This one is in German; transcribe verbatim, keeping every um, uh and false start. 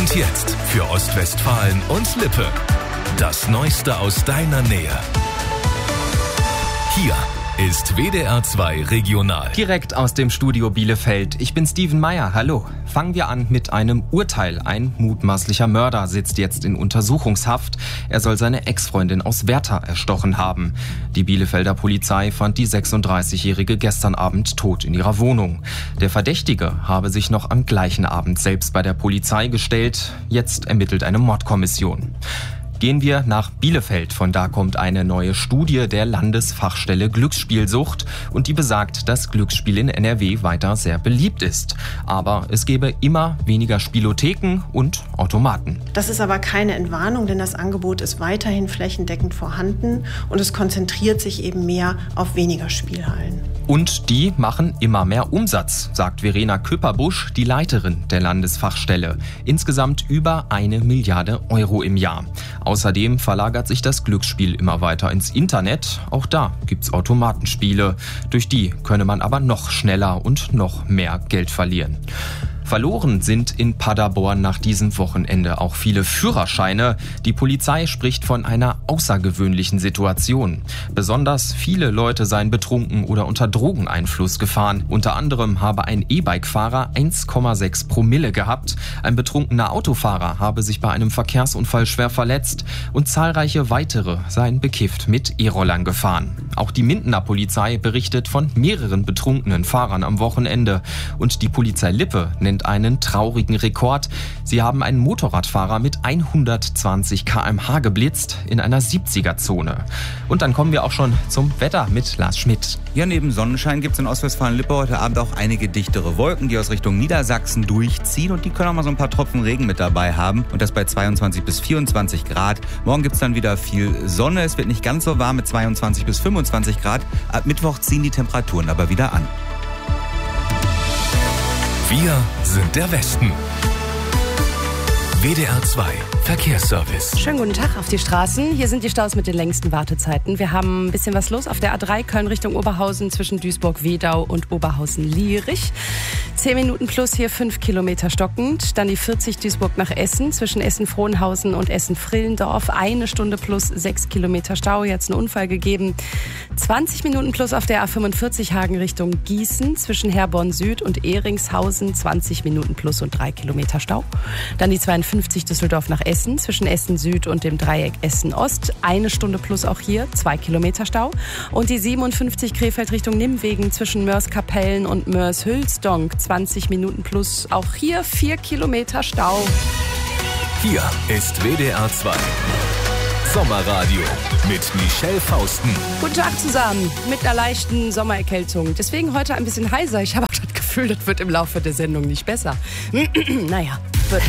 Und jetzt für Ostwestfalen und Lippe. Das Neueste aus deiner Nähe. Hier ist W D R zwei Regional. Direkt aus dem Studio Bielefeld. Ich bin Steven Meyer. Hallo. Fangen wir an mit einem Urteil. Ein mutmaßlicher Mörder sitzt jetzt in Untersuchungshaft. Er soll seine Ex-Freundin aus Werther erstochen haben. Die Bielefelder Polizei fand die sechsunddreißigjährige gestern Abend tot in ihrer Wohnung. Der Verdächtige habe sich noch am gleichen Abend selbst bei der Polizei gestellt. Jetzt ermittelt eine Mordkommission. Gehen wir nach Bielefeld. Von da kommt eine neue Studie der Landesfachstelle Glücksspielsucht und die besagt, dass Glücksspiel in N R W weiter sehr beliebt ist. Aber es gäbe immer weniger Spielotheken und Automaten. Das ist aber keine Entwarnung, denn das Angebot ist weiterhin flächendeckend vorhanden und es konzentriert sich eben mehr auf weniger Spielhallen. Und die machen immer mehr Umsatz, sagt Verena Küpperbusch, die Leiterin der Landesfachstelle. Insgesamt über eine Milliarde Euro im Jahr. Außerdem verlagert sich das Glücksspiel immer weiter ins Internet. Auch da gibt's Automatenspiele. Durch die könne man aber noch schneller und noch mehr Geld verlieren. Verloren sind in Paderborn nach diesem Wochenende auch viele Führerscheine. Die Polizei spricht von einer außergewöhnlichen Situation. Besonders viele Leute seien betrunken oder unter Drogeneinfluss gefahren. Unter anderem habe ein E-Bike-Fahrer eins Komma sechs Promille gehabt. Ein betrunkener Autofahrer habe sich bei einem Verkehrsunfall schwer verletzt. Und zahlreiche weitere seien bekifft mit E-Rollern gefahren. Auch die Mindener Polizei berichtet von mehreren betrunkenen Fahrern am Wochenende. Und die Polizei Lippe nennt einen traurigen Rekord. Sie haben einen Motorradfahrer mit hundertzwanzig Kilometer pro Stunde geblitzt in einer siebziger-Zone. Und dann kommen wir auch schon zum Wetter mit Lars Schmidt. Ja, neben Sonnenschein gibt es in Ostwestfalen-Lippe heute Abend auch einige dichtere Wolken, die aus Richtung Niedersachsen durchziehen. Und die können auch mal so ein paar Tropfen Regen mit dabei haben. Und das bei zweiundzwanzig bis vierundzwanzig Grad. Morgen gibt es dann wieder viel Sonne. Es wird nicht ganz so warm mit zweiundzwanzig bis fünfundzwanzig Grad. Ab Mittwoch ziehen die Temperaturen aber wieder an. Wir sind der Westen. W D R zwei Verkehrsservice. Schönen guten Tag auf die Straßen. Hier sind die Staus mit den längsten Wartezeiten. Wir haben ein bisschen was los auf der A drei Köln Richtung Oberhausen zwischen Duisburg-Wedau und Oberhausen-Lierich. Zehn Minuten plus hier fünf Kilometer stockend. Dann die vierzig Duisburg nach Essen zwischen Essen-Frohnhausen und Essen-Frillendorf. Eine Stunde plus sechs Kilometer Stau. Jetzt einen Unfall gegeben. zwanzig Minuten plus auf der A fünfundvierzig Hagen Richtung Gießen zwischen Herborn Süd und Ehringshausen. zwanzig Minuten plus und drei Kilometer Stau. Dann die zweiundfünfzig Düsseldorf nach Essen zwischen Essen Süd und dem Dreieck Essen Ost. Eine Stunde plus auch hier, zwei Kilometer Stau. Und die siebenundfünfzig Krefeld Richtung Nimmwegen zwischen Mörs-Kapellen und Mörs-Hülsdonk. zwanzig Minuten plus auch hier vier Kilometer Stau. Hier ist W D R zwei Sommerradio mit Michelle Fausten. Guten Tag zusammen mit einer leichten Sommererkältung. Deswegen heute ein bisschen heiser. Ich habe auch das Gefühl, das wird im Laufe der Sendung nicht besser. Naja,